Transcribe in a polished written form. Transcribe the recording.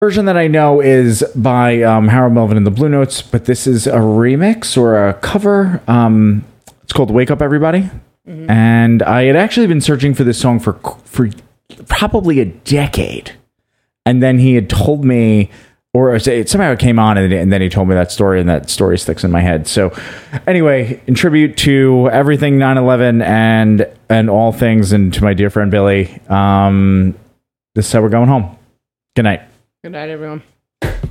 version that I know is by Harold Melvin and the Blue Notes, but this is a remix or a cover. It's called Wake Up Everybody. Mm-hmm. And I had actually been searching for this song for probably a decade. And then he had told me, or somehow it came on, and then he told me that story, and that story sticks in my head. So anyway, in tribute to everything 9/11 and all things, and to my dear friend Billy, this is how we're going home. Good night. Good night, everyone.